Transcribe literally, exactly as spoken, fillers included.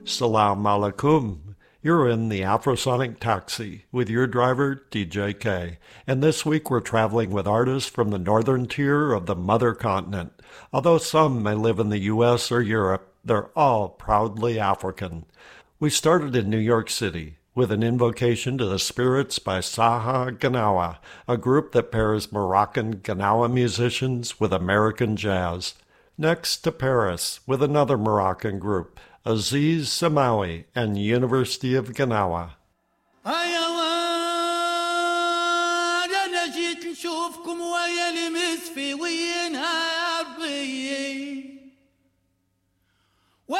Salam alaikum. You're in the Afrosonic Taxi with your driver, D J K. And this week we're traveling with artists from the northern tier of the mother continent. Although some may live in the U S or Europe, they're all proudly African. We started in New York City with an invocation to the spirits by Saha Ganawa, a group that pairs Moroccan Ganawa musicians with American jazz. Next to Paris with another Moroccan group, Aziz Samawi and University of Ganawa. أنا جيت نشوفكم ويا المسفي وينها عربية